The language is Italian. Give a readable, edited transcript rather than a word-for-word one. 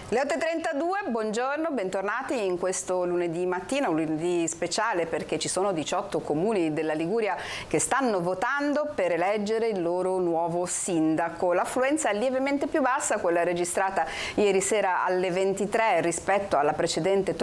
Le 8.32, buongiorno, bentornati in questo lunedì mattina, un lunedì speciale perché ci sono 18 comuni della Liguria che stanno votando per eleggere il loro nuovo sindaco. L'affluenza è lievemente più bassa, quella registrata ieri sera alle 23 rispetto alla precedente